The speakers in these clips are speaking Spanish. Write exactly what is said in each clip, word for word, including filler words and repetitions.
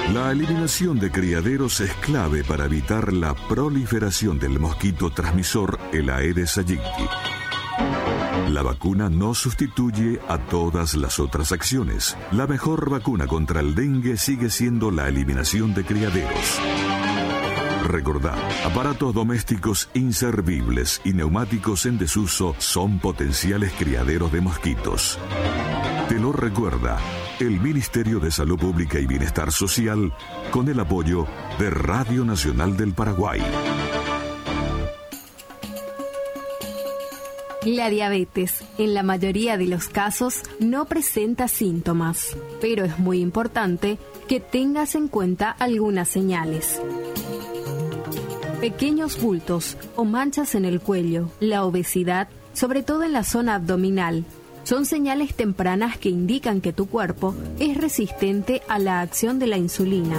La eliminación de criaderos es clave para evitar la proliferación del mosquito transmisor, el Aedes aegypti. La vacuna no sustituye a todas las otras acciones. La mejor vacuna contra el dengue sigue siendo la eliminación de criaderos. Recordá, aparatos domésticos inservibles y neumáticos en desuso son potenciales criaderos de mosquitos. Te lo recuerda el Ministerio de Salud Pública y Bienestar Social con el apoyo de Radio Nacional del Paraguay. La diabetes, en la mayoría de los casos, no presenta síntomas, pero es muy importante que tengas en cuenta algunas señales. Pequeños bultos o manchas en el cuello, la obesidad, sobre todo en la zona abdominal, son señales tempranas que indican que tu cuerpo es resistente a la acción de la insulina.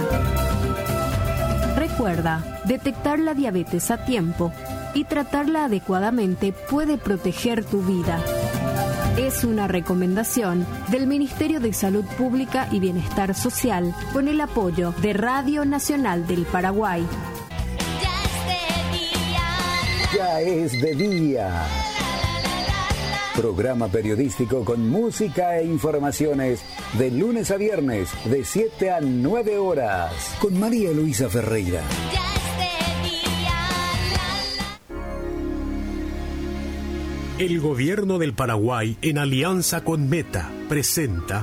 Recuerda, detectar la diabetes a tiempo y tratarla adecuadamente puede proteger tu vida. Es una recomendación del Ministerio de Salud Pública y Bienestar Social con el apoyo de Radio Nacional del Paraguay. Ya es de día. Programa periodístico con música e informaciones de lunes a viernes de siete a nueve horas con María Luisa Ferreira. El gobierno del Paraguay, en alianza con Meta, presenta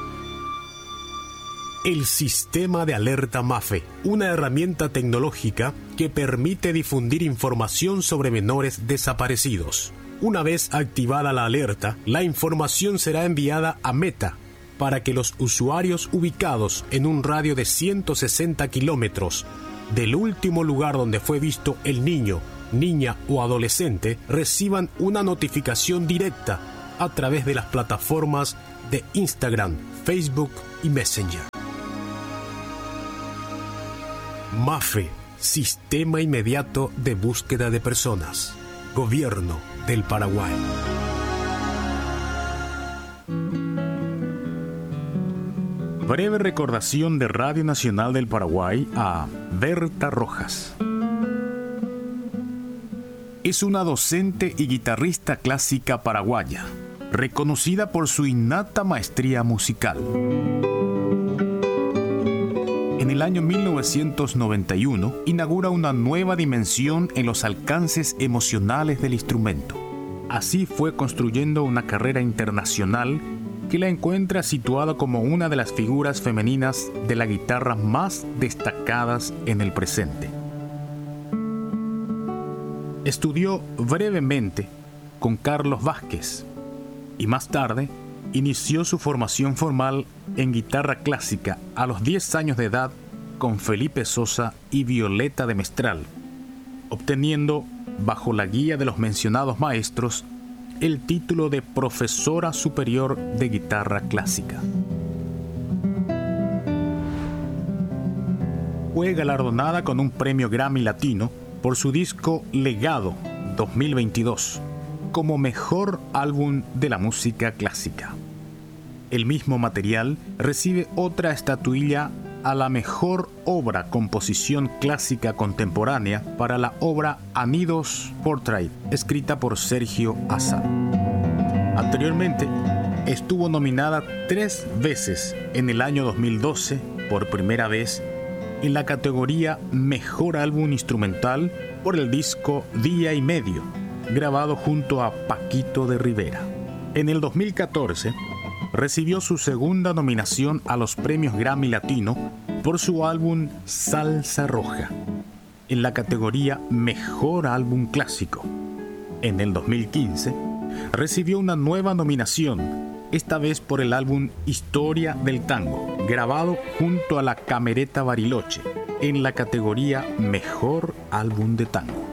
el Sistema de Alerta MAFE, una herramienta tecnológica que permite difundir información sobre menores desaparecidos. Una vez activada la alerta, la información será enviada a Meta para que los usuarios ubicados en un radio de ciento sesenta kilómetros del último lugar donde fue visto el niño, niña o adolescente reciban una notificación directa a través de las plataformas de Instagram, Facebook y Messenger. MAFE, Sistema Inmediato de Búsqueda de Personas. Gobierno del Paraguay. Breve recordación de Radio Nacional del Paraguay a Berta Rojas. Es una docente y guitarrista clásica paraguaya, reconocida por su innata maestría musical. En el año mil novecientos noventa y uno inaugura una nueva dimensión en los alcances emocionales del instrumento. Así fue construyendo una carrera internacional que la encuentra situada como una de las figuras femeninas de la guitarra más destacadas en el presente. Estudió brevemente con Carlos Vázquez y más tarde inició su formación formal en guitarra clásica a los diez años de edad con Felipe Sosa y Violeta de Mestral, obteniendo, bajo la guía de los mencionados maestros, el título de Profesora Superior de Guitarra Clásica. Fue galardonada con un premio Grammy Latino por su disco Legado dos mil veintidós como mejor álbum de la música clásica. El mismo material recibe otra estatuilla a la mejor obra composición clásica contemporánea para la obra Anidos Portrait, escrita por Sergio Azar. Anteriormente, estuvo nominada tres veces en el año dos mil doce, por primera vez, en la categoría Mejor Álbum Instrumental por el disco Día y Medio, grabado junto a Paquito de Rivera. En el dos mil catorce, recibió su segunda nominación a los premios Grammy Latino por su álbum Salsa Roja, en la categoría Mejor Álbum Clásico. En el dos mil quince, recibió una nueva nominación, esta vez por el álbum Historia del Tango, grabado junto a la Camereta Bariloche, en la categoría Mejor Álbum de Tango.